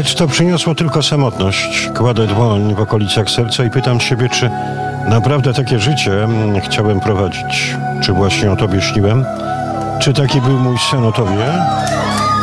lecz to przyniosło tylko samotność. Kładę dłoń w okolicach serca i pytam siebie, czy naprawdę takie życie chciałem prowadzić. Czy właśnie o tobie śniłem? Czy taki był mój sen o tobie?